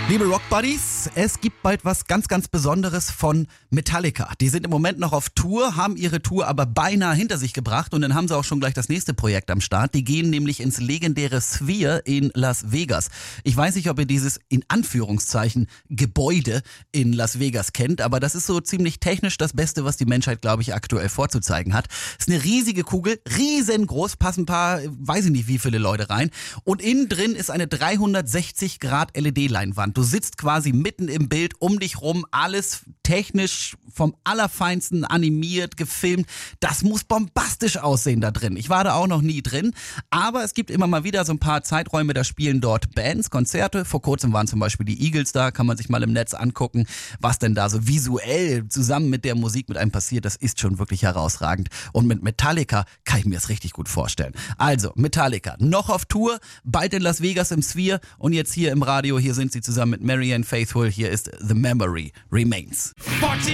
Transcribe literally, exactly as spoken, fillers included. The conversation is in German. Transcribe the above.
Liebe Rock Buddies, es gibt bald was ganz, ganz Besonderes von Metallica. Die sind im Moment noch auf Tour, haben ihre Tour aber beinahe hinter sich gebracht und dann haben sie auch schon gleich das nächste Projekt am Start. Die gehen nämlich ins legendäre Sphere in Las Vegas. Ich weiß nicht, ob ihr dieses in Anführungszeichen Gebäude in Las Vegas kennt, aber das ist so ziemlich technisch das Beste, was die Menschheit, glaube ich, aktuell vorzuzeigen hat. Es ist eine riesige Kugel, riesengroß, passen ein paar, weiß ich nicht wie viele Leute rein und innen drin ist eine dreihundertsechzig Grad L E D-Leinwand. Du sitzt quasi mitten im Bild, um dich rum, alles technisch vom Allerfeinsten animiert, gefilmt. Das muss bombastisch aussehen da drin. Ich war da auch noch nie drin, aber es gibt immer mal wieder so ein paar Zeiträume, da spielen dort Bands, Konzerte. Vor kurzem waren zum Beispiel die Eagles da, kann man sich mal im Netz angucken, was denn da so visuell zusammen mit der Musik mit einem passiert. Das ist schon wirklich herausragend. Und mit Metallica kann ich mir das richtig gut vorstellen. Also, Metallica, noch auf Tour, bald in Las Vegas im Sphere und jetzt hier im Radio, hier sind sie zusammen mit Marianne Faithfull. Hier ist The Memory Remains.